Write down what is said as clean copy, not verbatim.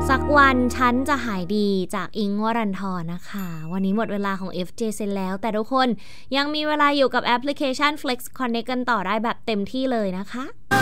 สักวันฉันจะหายดีจากอิงค์วรันธรนะคะวันนี้หมดเวลาของ FJ Sen แล้วแต่ทุกคนยังมีเวลาอยู่กับแอปพลิเคชัน Flex Connect กันต่อได้แบบเต็มที่เลยนะคะ